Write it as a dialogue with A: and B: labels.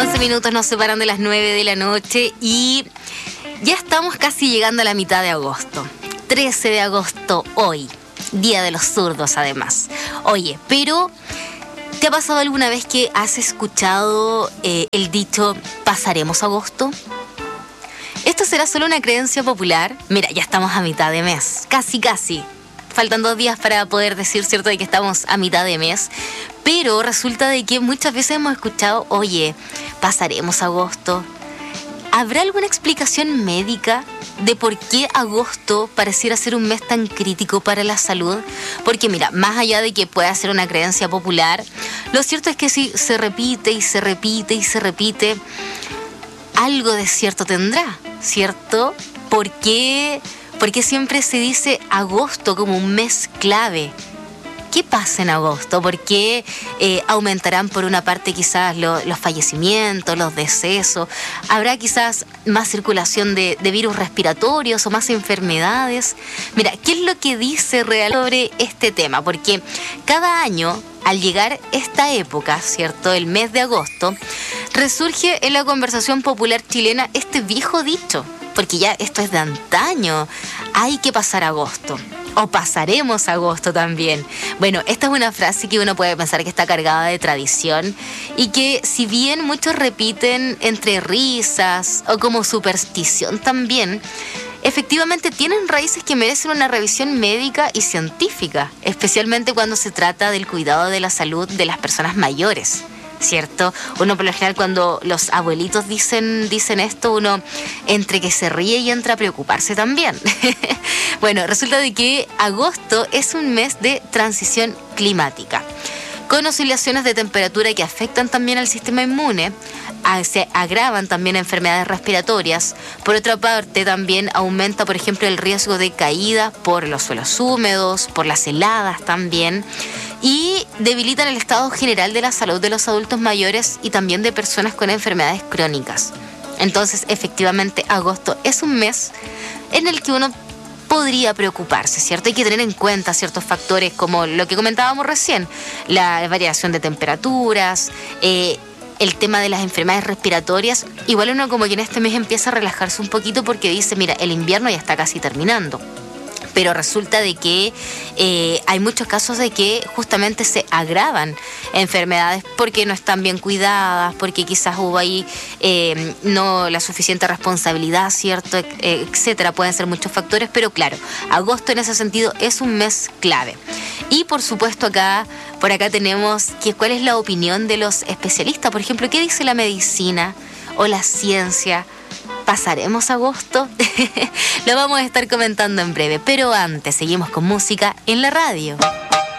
A: 11 minutos nos separan de las 9 de la noche y ya estamos casi llegando a la mitad de agosto. 13 de agosto hoy, Día de los Zurdos además. Oye, pero ¿te ha pasado alguna vez que has escuchado el dicho ¿pasaremos agosto? ¿Esto será solo una creencia popular? Mira, ya estamos a mitad de mes, casi. Faltan 2 días para poder decir, ¿cierto?, de que estamos a mitad de mes. Pero resulta de que muchas veces hemos escuchado, oye, ¿pasaremos agosto? ¿Habrá alguna explicación médica de por qué agosto pareciera ser un mes tan crítico para la salud? Porque mira, más allá de que pueda ser una creencia popular, lo cierto es que si se repite y se repite, algo de cierto tendrá, ¿cierto? ¿Por qué siempre se dice agosto como un mes clave? ¿Qué pasa en agosto? ¿Por qué aumentarán por una parte quizás los fallecimientos, los decesos? ¿Habrá quizás más circulación de virus respiratorios o más enfermedades? Mira, ¿qué es lo que dice Real sobre este tema? Porque cada año, al llegar esta época, ¿cierto?, el mes de agosto, resurge en la conversación popular chilena este viejo dicho, porque ya esto es de antaño, hay que pasar agosto. O pasaremos agosto también. Bueno, esta es una frase que uno puede pensar que está cargada de tradición y que si bien muchos repiten entre risas o como superstición también, efectivamente tienen raíces que merecen una revisión médica y científica, especialmente cuando se trata del cuidado de la salud de las personas mayores, ¿cierto? Uno por lo general cuando los abuelitos dicen esto, uno entre que se ríe y entra a preocuparse también. Bueno, resulta de que agosto es un mes de transición climática, con oscilaciones de temperatura que afectan también al sistema inmune, se agravan también enfermedades respiratorias. Por otra parte, también aumenta, por ejemplo, el riesgo de caída por los suelos húmedos, por las heladas también, y debilitan el estado general de la salud de los adultos mayores y también de personas con enfermedades crónicas. Entonces, efectivamente, agosto es un mes en el que uno podría preocuparse, ¿cierto? Hay que tener en cuenta ciertos factores como lo que comentábamos recién, la variación de temperaturas, el tema de las enfermedades respiratorias. Igual uno como que en este mes empieza a relajarse un poquito porque dice, mira, el invierno ya está casi terminando. Pero resulta de que hay muchos casos de que justamente se agravan enfermedades porque no están bien cuidadas, porque quizás hubo ahí no la suficiente responsabilidad, ¿cierto?, etcétera. Pueden ser muchos factores, pero claro, agosto en ese sentido es un mes clave. Y por supuesto por acá tenemos cuál es la opinión de los especialistas. Por ejemplo, ¿qué dice la medicina o la ciencia? ¿Pasaremos agosto? Lo vamos a estar comentando en breve, pero antes seguimos con música en la radio.